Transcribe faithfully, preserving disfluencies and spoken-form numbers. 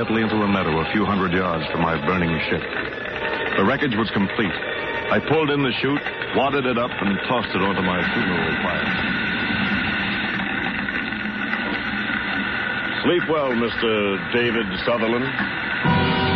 quietly into a meadow a few hundred yards from my burning ship. The wreckage was complete. I pulled in the chute, wadded it up, and tossed it onto my funeral pyre. Sleep well, Mister David Sutherland.